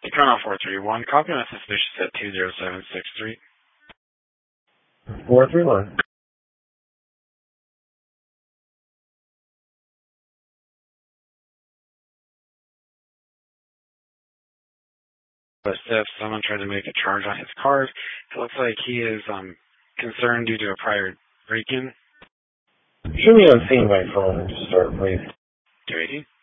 Econo 431, copy on a suspicious at 20763. 431. But if someone tried to make a charge on his card, it looks like he is concerned due to a prior break-in. Show me on scene by phone to start, please. 280.